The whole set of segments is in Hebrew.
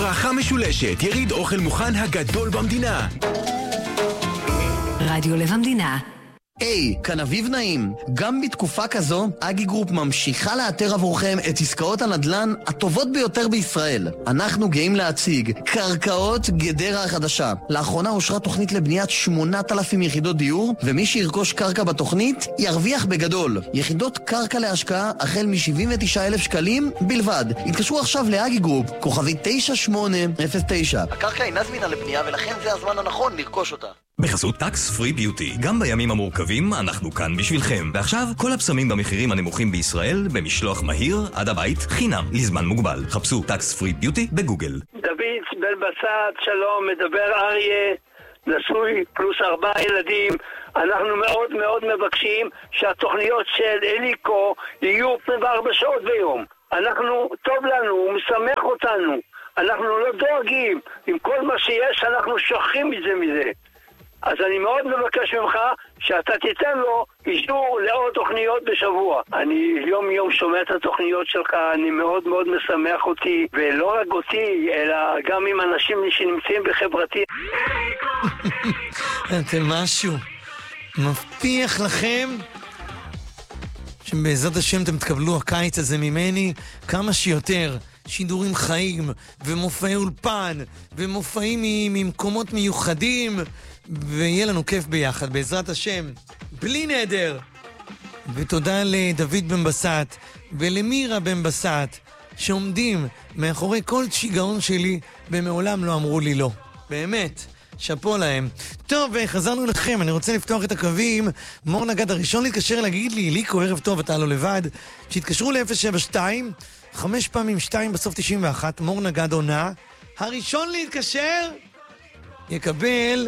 ברכה משולשת, יריד אוכל מוכן הגדול במדינה. רדיו לב המדינה. היי, כאן אביב נעים. גם בתקופה כזו, אגי גרופ ממשיכה לאתר עבורכם את עסקאות הנדל"ן הטובות ביותר בישראל. אנחנו גאים להציג קרקעות גדרה החדשה. לאחרונה אושרה תוכנית לבניית 8,000 יחידות דיור, ומי שירכוש קרקע בתוכנית ירוויח בגדול. יחידות קרקע להשקעה החל מ-79,000 שקלים בלבד. התקשרו עכשיו לאגי גרופ, כוכבי 9809. הקרקע אינה זמינה לבנייה ולכן זה הזמן הנכון לרכוש אותה. בחסות טקס פרי ביוטי, גם בימים המורכבים אנחנו כאן בשבילכם. ועכשיו כל הפסמים במחירים הנמוכים בישראל במשלוח מהיר עד הבית חינם לזמן מוגבל. חפשו טקס פרי ביוטי בגוגל. דוד בן בסט, שלום, מדבר אריה, נשוי פלוס 4 ילדים. אנחנו מאוד מאוד מבקשים שהתוכניות של אליקו יהיו 24 שעות ביום. טוב לנו, הוא משמח אותנו. אנחנו לא דואגים. עם כל מה שיש אנחנו שוכחים מזה. אז אני מאוד מבקש ממך שאתה תיתן לו אישור לעוד תוכניות בשבוע. אני יום שומע את התוכניות שלך, אני מאוד מאוד משמח אותי, ולא רק אותי, אלא גם עם אנשים שנמצאים בחברתי. אתם משהו. מבטיח לכם שבעזרת השם אתם תקבלו הקיץ הזה ממני כמה שיותר. שידורים חיים ומופעי אולפן ומופעים ממקומות מיוחדים, ויהיה לנו כיף ביחד בעזרת השם בלי נדר. ותודה לדוד בן בסט ולמירה בן בסט שעומדים מאחורי כל שיגעון שלי ומעולם לא אמרו לי לא. באמת שפו להם. טוב, חזרנו לכם. אני רוצה לפתוח את הקווים. מור נגד הראשון להתקשר להגיד לי, ליקו, ערב טוב, אתה לא לבד. שהתקשרו ל-072 5 פעמים 2 בסוף 91. מור נגד עונה. הראשון להתקשר יקבל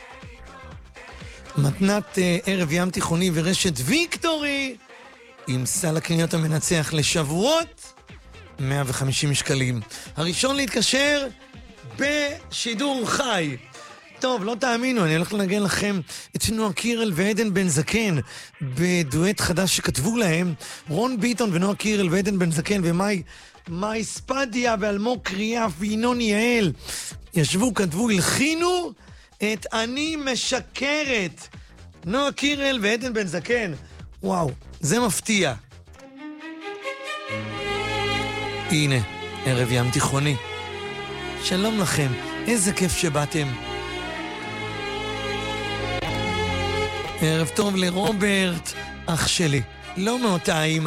מתנת ערב ים תיכוני ורשת ויקטורי עם סל הקניות המנצח לשבועות 150 שקלים. הראשון להתקשר בשידור חי. טוב, לא תאמינו, אני הולך לנגן לכם את נועה קירל ועדן בן זקן בדואט חדש שכתבו להם רון ביטון ונועה קירל ועדן בן זקן ומאי ספדיה ואלמוג קריאה וינון יעל ישבו, כתבו, הלחינו את אני משקרת. נועה קירל ועדן בן זקן. וואו, זה מפתיע. הנה, ערב ים תיכוני. שלום לכם, איזה כיף שבאתם. ערב טוב לרוברט, אח שלי. לא מאותה